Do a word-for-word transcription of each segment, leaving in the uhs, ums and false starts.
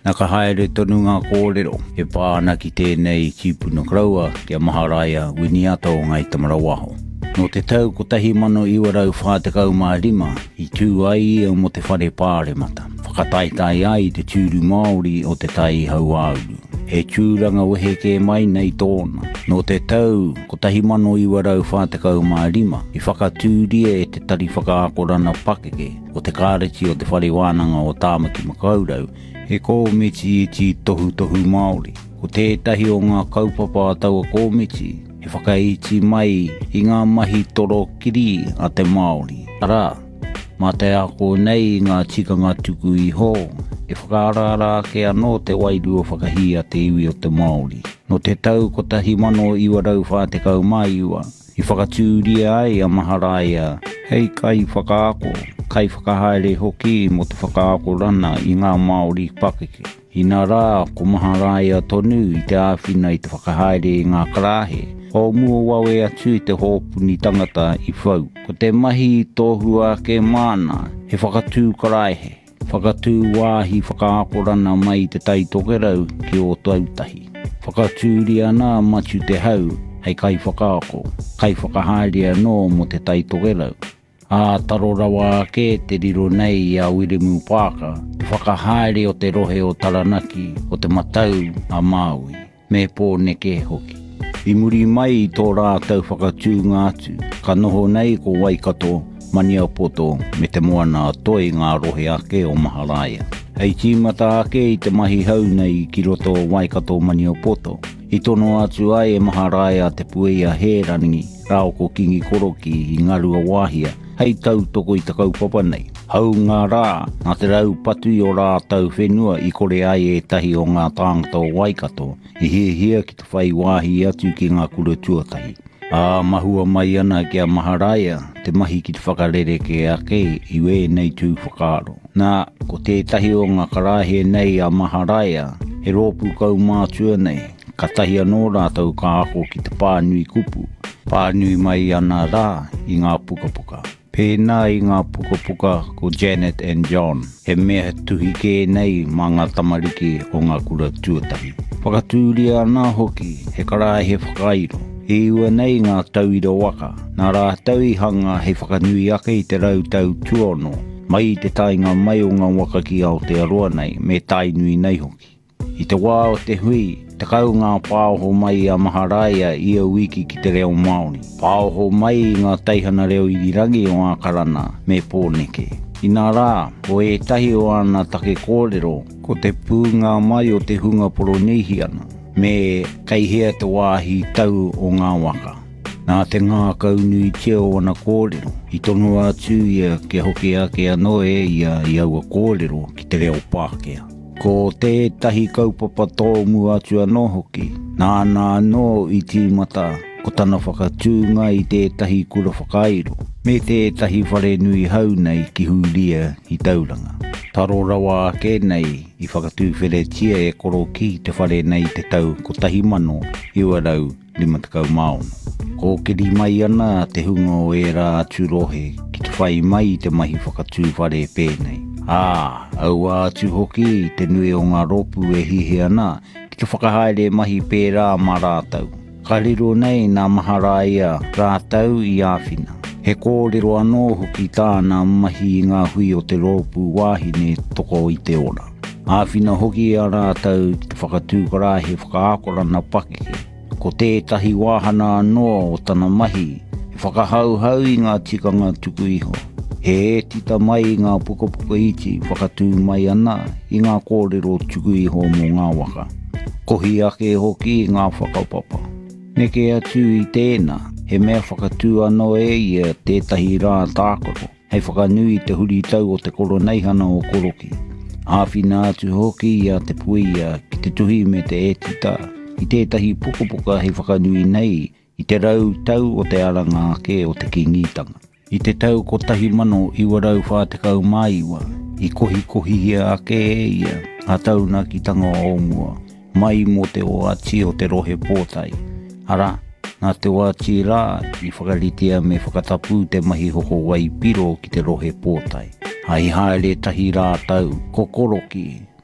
Naka haere tonu ngā kōrero, e pāna ki tēnei kīpuna kraua kia Maharaia Winiata o ngai Tamarawaho. No te tau ko tahi mano iwarau whātekau mā rima, i tū ai o mo te whare pāre mata. Whakataitai ai te tūru Māori o te tai hau auru. He tūranga wehe ke mai nei tōna. No te tau ko tahi mano iwarau whātekau mā rima, i whakatūria e te tari whakaakorana pakeke o te kāreti o te whare wānanga o Tāmaki Makaurau, he kōmiti i ti tohu tohu Māori. Ko tētahi o ngā kaupapa taua kōmiti, he whakaiti mai i ngā mahi toro kiri a te Māori. Ara, mā te ako nei i ngā tikanga tuku i hō, e whakarara ke anō te wairu o whakahi a te iwi o te Māori. No te tau ko tahi mano iwarau whātekau mai ua, i whakatūria ai a Maharaia, hei kai whakaako, kai whakahaere hoki mo te whakaako rana i ngā Māori pakeke. I nā rā ko Maharaia tonu i te āwhina i te whakahaere i ngā karahe, o mua wawe atu i te hōpuni tangata i whau. Ko te mahi tōhua ke mana, he whakatū karaihe, whakatū wāhi whakaako rana mai te tai tokerau ki o tautahi. Whakatūri ana matu te hau, hei kai whakaako, kai whakahaere anō mo te tai tokerau. A taro rawa ke te riro nei a Wiremu Pāka, te whakahaere o te rohe o Taranaki, o te matau a Māui, me pō neke hoki. I muri mai i tō rātau whakatū ngātu, ka noho nei ko Waikato, Maniapoto, me te moana toi ngā rohe ake o Maharaia. Hei tīmata ake i te mahi hau nei ki roto o Waikato, Maniapoto. I tono atu ai e Maharaia te puea hērangi, rao ko kingi koroki i ngarua wāhia, hei tau toko i te kaupapa nei. Hau ngā rā, nā te rau patu i o rā tau whenua i kore ai e tahi o ngā tāngata o Waikato, i hia hia ki te whai wāhi atu ki ngā kura tuatahi. A mahua mai ana ki a Maharaia, te mahi ki te whakarere ke ake i we nei tū whakaro. Nā, ko tētahi o ngā karahe nei a Maharaia, he rōpu kau mātua nei, ka tahi anō rātau ka ako ki te pānui kupu, pānui mai ana rā i ngā puka puka. Pēnā i ngā puka puka ko Janet and John, he mea tuhi ke nei mā ngā tamariki o ngā kura tuatahi. Whakatūria ana hoki, he karahe whakairo, e ua nei ngā tauira waka, nā rā tauhi hanga he whakanui ake i te rau tau tuono, mai i te tainga mai o ngā waka ki Aotearoa nei, me tainui nei hoki. I te wā o te hui, te kau ngā pāoho mai a Maharaia i a wiki ki te reo Māori. Pāoho mai i ngā teihana reo irirangi o ngā karana me pōneke. I nā rā, o e tahi o ana take kōrero, ko te pūngā mai o te hunga poronihi ana, me kei hea te wāhi tau o ngā waka. Nā te ngā kaunui tia o ana kōrero, i tonu atu ia ke hoki ake anō e ia i aua kōrero ki te reo Pākea. Ko tētahi kaupapa tōmu atu anō hoki, nā nā anō i tīmata, ko tana whakatūnga i tētahi kura whakairo, me tētahi whare nui hau nei ki hulia i tauranga. Taro rawa ake nei i whakatū wheretia e koro ki te whare nei te tau ko tahi mano i warau lima te kau maono. Ko kiri mai ana te hunga o e rā atu rohe ki te whai mai te mahi whakatū whare pēnei. Ah, au atu hoki te nui o ngā ropu e hihe ana ki te whakahaere mahi pērā mā rātau. Ka riro nei nā Maharaia rātau i āwhina. He kōrero anō hoki tāna mahi i ngā hui o te ropu wāhine toko i te ora. Āwhina hoki a rātau ki te whakatū karahe whakaakorana pakeke. Ko tētahi wāhana anō o tana mahi, he whakahauhau i ngā tikanga tuku iho. He e tita mai i ngā puka puka iti whakatū mai ana i ngā kōrero tuku iho mō ngā waka. Kohi ake hoki i ngā whakaupapa. Neke atu i tēnā, he mea whakatū anō e ia tētahi rā tākoro, hei whakanui te huri tau o te koro neihana o koroki. Āwhina atu hoki ia te puia ki te tuhi me te e tita, i tētahi puka puka hei whakanui nei i te rau tau o te aranga ake o te kingitanga. I te tau ko tahi mano i warau whātekau maiwa, i kohi kohi hia ake e ia, a tauna ki tanga o mua, mai mo te o ati o te rohe pōtai. Ara, nā te o ati rā, i whakaritea me whakatapu te mahi hoko wai piro ki te rohe pōtai. Hai haere tahi rā tau, ko koroki,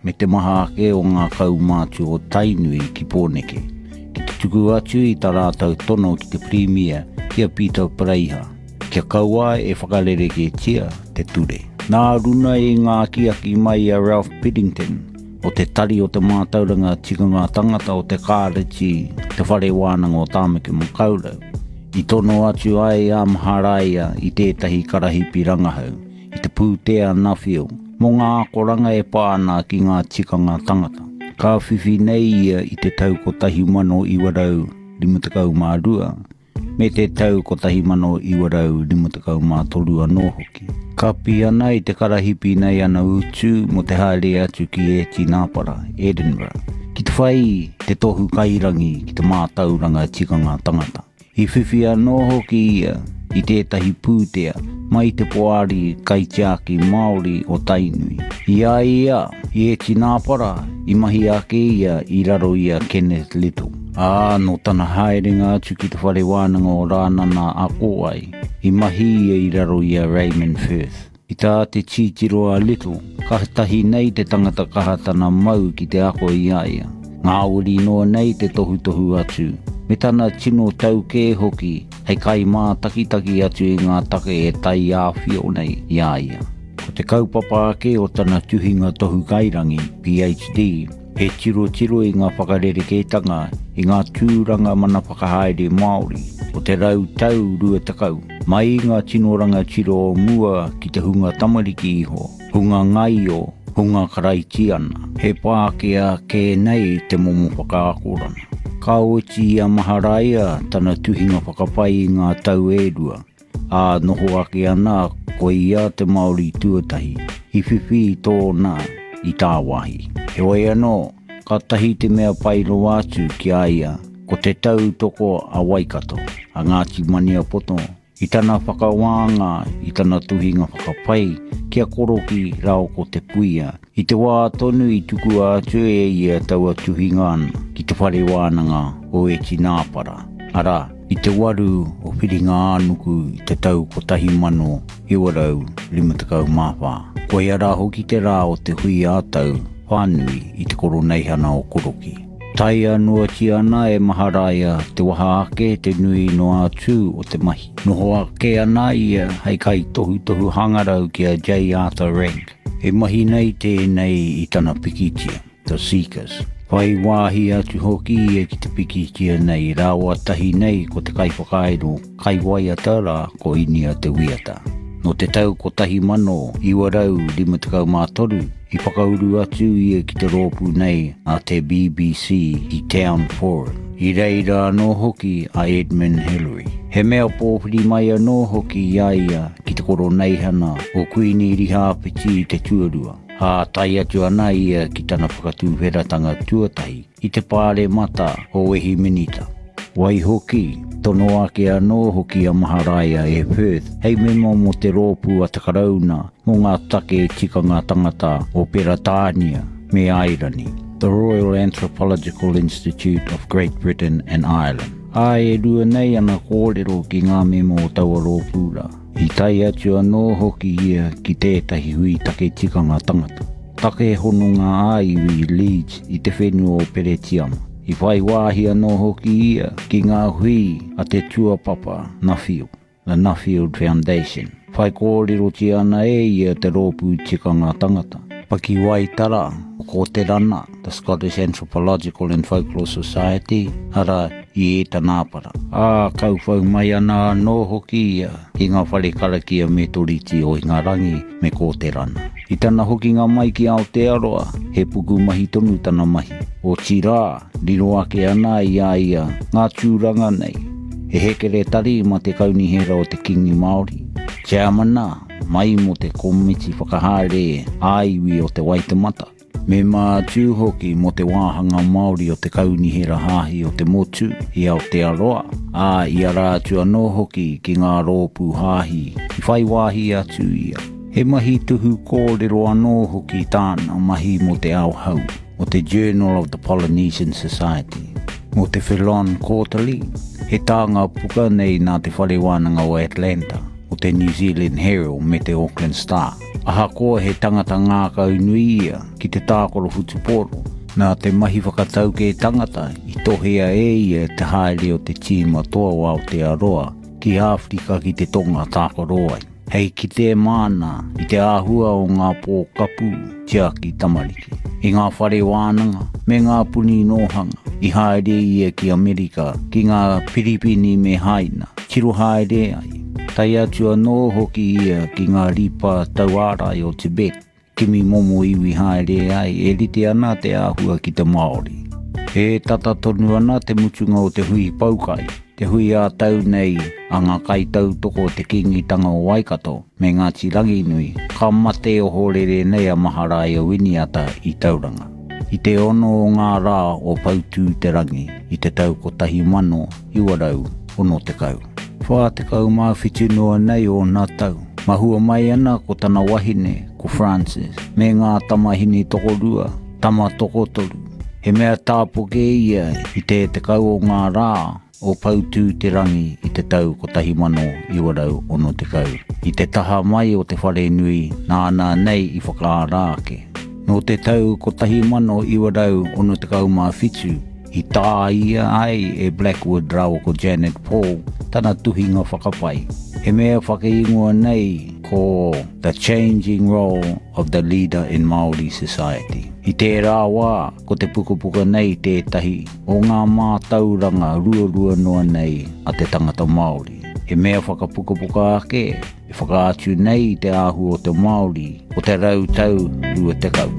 me te maha ake o ngā kaumātu o Tainui ki Pōneke. Ki te tuku atu i tā rātau tono ki te Premier kia Peter Pareiha. Kia kaua e whakalere ke tia te ture. Nā runa e ngā kiaki mai a Ralph Piddington o te tari o te mātauranga tikanga tangata o te kāreti te whare wānanga o Tāmaki mo Kaurau. I tono atu ai a Maharaia i tētahi karahipi rangahau, i te pūtea Nuffield, mo ngā koranga e pāna ki ngā tikanga tangata. Ka whiwhi nei ia i te tau ko tahi mano iwarau limutakau mā rua, me te tau ko tahi mano iwarau limutakau mā tolua nō hoki. Ka pia ana i te karahipi nei ana utu mo te haere atu ki e Tinapara, Edinburgh. Ki te whai te tohu kairangi ki te mātauranga tikanga tangata. I whiwhi anō hoki ia i tētahi pūtea mai te poari kaitiaki Māori o Tainui. Ia ia, i e Tinapara, i mahi ake ia i raro ia Kenneth Little. Ā, no tana haerenga atu ki te whare wānanga o Rānana ako ai, i mahi ia i raro ia Raymond Firth. I tā te Titiroa Little, kahatahi nei te tangata kahatana mau ki te ako ia ia. Ngā uri noa nei te tohu tohu atu. Me tana tino tau ke hoki, hei kai mā takitaki atu i ngā take e tai āwhio nei ia ia. Ko te kaupapa ake o tana tuhinga tohu kairangi, P H D, he tiro tiro i ngā whakarereketanga i ngā tūranga mana whakahaere Māori, o te rau tau rua takau, mai ngā tinoranga tiro o mua ki te hunga tamariki iho, hunga ngai o, hunga karaitiana, he pākea ke nei te momo whakaakorana. Ka oti a Maharaia tana tuhinga whakapai i ngā tau e rua, a noho ake ana ko ia te Māori tuatahi, i whiwhi tōna i tā wahi. He wai anō, ka tahi te mea pairo atu ki aia, ko te tau toko a Waikato, a Ngāti Mania Poto, i tana whakawanga, i tana tuhinga whakapai, kia koroki rao ko te puia, i te wā tonu i tuku atu e ia taua tuhinga ana, ki te whare wānanga o e Tinapara. Ara, i te waru o whiringa anuku i te tau ko tahi mano i warau limutakau māwha. Koe ara hoki te rā o te hui ātau, whānui i te koro neihana o koroki. Tai anua ti ana e Maharaia te waha ake te nui no atu o te mahi. Noho ake ana ia hei kai tohu tohu hangarau ki a J. Arthur Rank. E mahi nei tēnei i tana pikitia, The Seekers. Whai wāhi atu hoki e ki te pikitia nei rāua tahi nei ko te kai whakairo, kai waiatara ko inia te wiata. No te tau ko tahi mano i warau limutakau mātoru, i whakauru atu ia ki te rōpū nei a te B B C i Town Forum. I reira anō hoki a Edmund Hillary. He mea pōpiri mai anō hoki ia ia ki te koro neihana o Queenie Rihāpiti i te tuarua. Ha tai atu ana ia ki tana whakatūweratanga tuatahi i te pāre mata o Wehi Minita. Wai hoki, tono ake anō hoki a Maharaia e Perth, hei memo mo te rōpū a takarauna mo ngā take tika ngā tangata o Peratania me Airani, the Royal Anthropological Institute of Great Britain and Ireland. Ai e rua nei ana kōrero ki ngā memo o taua rōpūra. I tai atu anō hoki ia ki tētahi hui take tika ngā tangata. Take hononga aiwi Leeds i te whenua o Peretiama. I whai wāhi anō hoki ia ki ngā hui a te tuapapa Nuffield, the Nuffield Foundation. Whai kōrero ti ana e ia te rōpū tika ngā tangata. Paki wai tara o ko te rana, the Scottish Anthropological and Folklore Society, ara i e Tanapara. Ā, kau whau mai ana anō hoki ia ki ngā whare karakia me toriti o Ingarangi me ko te rana. I tana hoki ngā mai ki Aotearoa, he puku mahi tonu tana mahi. O Tirā, riro ake ana i a ia ngā tūranga nei. He hekere tari ma te kaunihera o te kingi Māori. Te amana, mai mo te komiti whakahare aiwi o te Waitemata. Me mā tū hoki mo te wāhanga Māori o te kaunihera hāhi o te motu i Aotearoa. Ā, i ara atu anō hoki ki ngā rōpū hāhi, i whai wāhi atu ia. He mahi tuhu kōrero anō hoki tāna mahi mo te auhau, o te Journal of the Polynesian Society. Mo te Whelon Quarterly, he tānga puka nei nā te whare wānanga o Atlanta, o te New Zealand Herald me te Auckland Star. Aha koa he tangata ngākau nui ia ki te tākoro hutuporo. Nā te mahi whakatau ke tangata i tohea e ia te haere o te tīma toa o Aotearoa ki Afrika ki te tonga tākoro ai. Hei ki te mana i te āhua o ngā pōkapu tia ki Tamariki. I ngā whare wānanga me ngā puni nohanga i haere ia ki Amerika ki ngā Piripini me Haina. Tiro haere ai. Tai atu anō hoki ia ki ngā ripa tauarai o Tibet. Kimi momo iwi haere ai e rite ana te āhua ki te Māori. E tata tonu ana te mutunga o te hui paukai. Te hui a tau nei a ngā kaitau toko te kingitanga o Waikato me ngā tirangi nui. Ka mate o horere nei a Maharaea Winiata i tauranga. I te ono o ngā rā o Pautū te rangi i te tau ko tahi mano i warau ono te kau. Whā te kau mā whitu noa nei o nā tau. Mahua mai ana ko tana wahine ko Francis me ngā tamahini toko rua, tama toko toru. He mea tāpoke ia i te te kau o ngā rā o Pautū te rangi i te tau ko tahi mano i warau ono te kau. I te taha mai o te whare nui nā ana nei i whakaarāke. No te tau ko tahi mano i warau ono te kau mā whitu, i tā ia ai e Blackwood rau ko Janet Paul, tana tuhinga whakapai. He mea whakaingoa nei ko the changing role of the leader in Māori society. I te rā wā ko te pukapuka nei tētahi o ngā mātauranga rua rua noa nei a te tangata Māori. He mea whakapukapuka ake, e whakaatu nei te āhu o te Māori o te rautau rua te kau.